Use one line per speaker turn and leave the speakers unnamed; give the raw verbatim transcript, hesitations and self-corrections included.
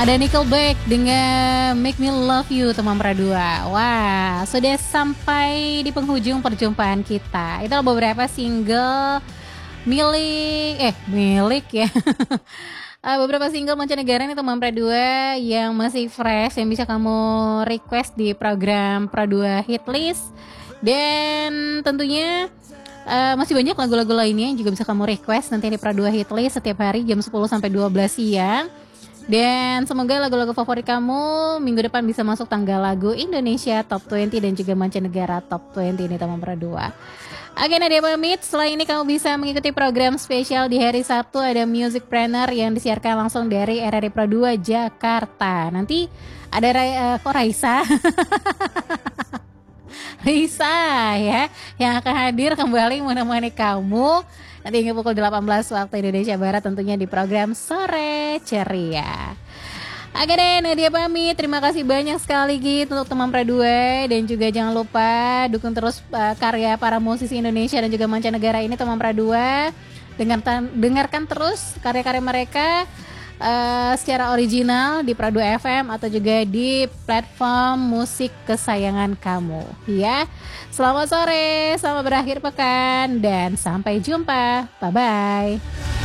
Ada Nickelback dengan Make Me Love You teman Pradua. Wah, sudah sampai di penghujung perjumpaan kita. Itu beberapa single milik eh milik ya. Uh, beberapa single mancanegara nih teman Pradua yang masih fresh, yang bisa kamu request di program Pradua Hitlist. Dan tentunya uh, masih banyak lagu-lagu lainnya yang juga bisa kamu request nanti di Pradua Hitlist setiap hari jam sepuluh sampai dua belas siang. Dan semoga lagu-lagu favorit kamu minggu depan bisa masuk tanggal lagu Indonesia Top dua puluh dan juga mancanegara Top dua puluh ini teman Pradua. Oke, Nadia pamit. Setelah ini kamu bisa mengikuti program spesial di hari Sabtu. Ada Music Planner yang disiarkan langsung dari R R I Pro dua Jakarta. Nanti ada uh, kok Raisa Raisa ya yang akan hadir kembali menemani kamu nanti hingga pukul delapan belas waktu Indonesia Barat, tentunya di program Sore Ceria. Oke deh, Nadia pamit. Terima kasih banyak sekali Git untuk teman Pradua. Dan juga jangan lupa dukung terus uh, karya para musisi Indonesia dan juga mancanegara ini teman Pradua. Dengarkan, dengarkan terus karya-karya mereka uh, secara original di Pradua F M atau juga di platform musik kesayangan kamu ya. Selamat sore, selamat berakhir pekan, dan sampai jumpa. Bye-bye.